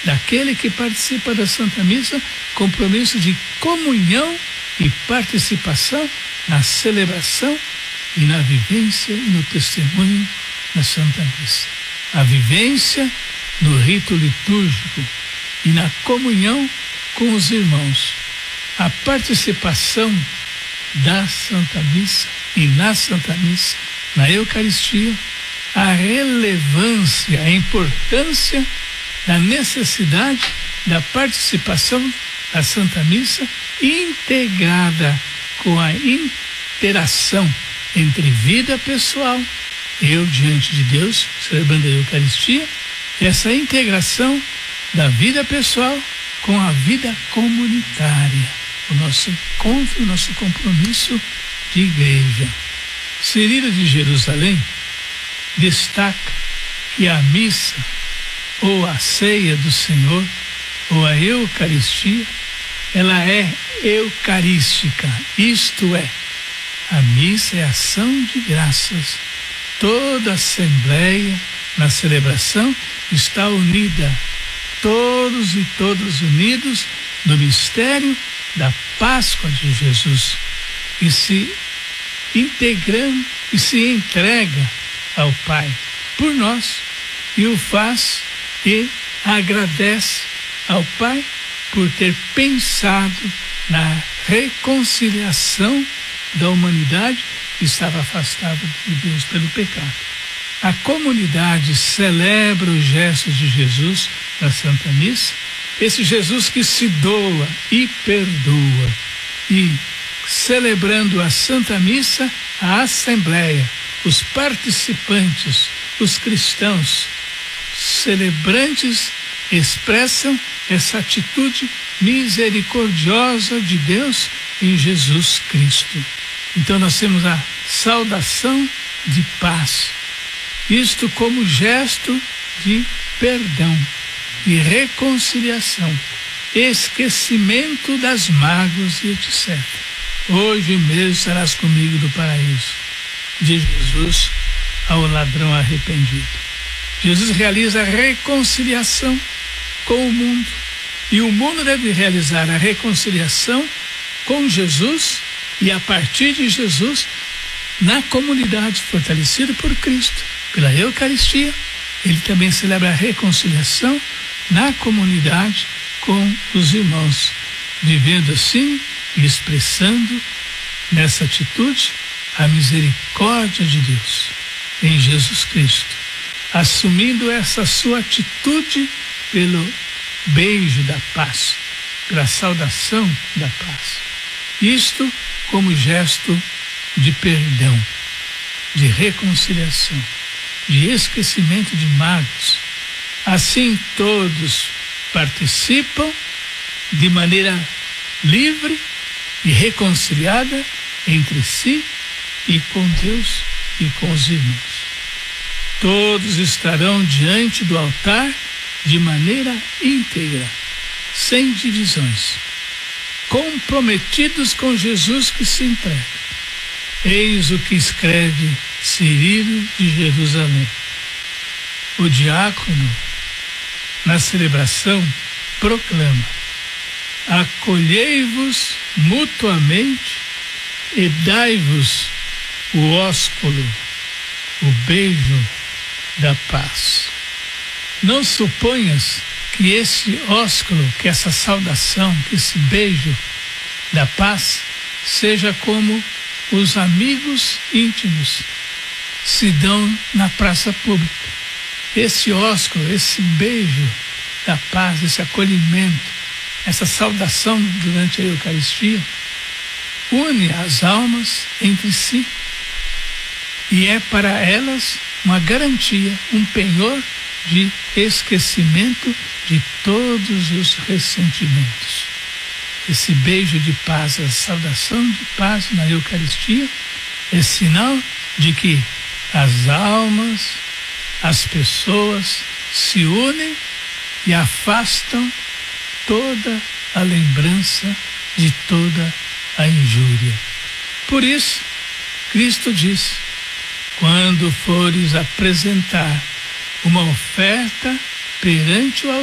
daquele que participa da Santa Missa, compromisso de comunhão e participação na celebração e na vivência e no testemunho da Santa Missa. A vivência no rito litúrgico e na comunhão com os irmãos. A participação da Santa Missa e na Santa Missa, na Eucaristia, a relevância, a importância da necessidade da participação da Santa Missa integrada com a interação entre vida pessoal, eu diante de Deus, celebrando a Eucaristia, essa integração da vida pessoal com a vida comunitária, o nosso encontro, o nosso compromisso de igreja. Cirilo de Jerusalém destaca que a missa, ou a ceia do Senhor, ou a Eucaristia, ela é eucarística, isto é, a missa é ação de graças. Toda a assembleia na celebração está unida, todos e todas unidos no mistério da Páscoa de Jesus, e se integrando e se entrega ao Pai por nós, e o faz e agradece ao Pai por ter pensado na reconciliação da humanidade que estava afastada de Deus pelo pecado. A comunidade celebra os gestos de Jesus na Santa Missa, esse Jesus que se doa e perdoa, e celebrando a Santa Missa, a Assembleia, os participantes, os cristãos, celebrantes, expressam essa atitude misericordiosa de Deus em Jesus Cristo. Então nós temos a saudação de paz, isto como gesto de perdão, de reconciliação, esquecimento das mágoas e etc. Hoje mesmo estarás comigo no paraíso, diz Jesus ao ladrão arrependido. Jesus realiza a reconciliação com o mundo, e o mundo deve realizar a reconciliação com Jesus e a partir de Jesus na comunidade fortalecida por Cristo. Pela Eucaristia, ele também celebra a reconciliação na comunidade com os irmãos, vivendo assim e expressando nessa atitude a misericórdia de Deus em Jesus Cristo, assumindo essa sua atitude pelo beijo da paz, pela saudação da paz. Isto como gesto de perdão, de reconciliação, de esquecimento de mágoas. Assim todos participam de maneira livre e reconciliada entre si e com Deus e com os irmãos. Todos estarão diante do altar de maneira íntegra, sem divisões, comprometidos com Jesus que se entrega. Eis o que escreve Cirilo de Jerusalém. O diácono, na celebração, proclama: acolhei-vos mutuamente e dai-vos o ósculo, o beijo da paz. Não suponhas que esse ósculo, que essa saudação, que esse beijo da paz seja como os amigos íntimos se dão na praça pública. Esse ósculo, esse beijo da paz, esse acolhimento, essa saudação durante a Eucaristia, une as almas entre si e é para elas uma garantia, um penhor de esquecimento de todos os ressentimentos. Esse beijo de paz, a saudação de paz na Eucaristia é sinal de que as almas, as pessoas se unem e afastam toda a lembrança de toda a injúria. Por isso, Cristo diz: quando fores apresentar uma oferta perante o altar,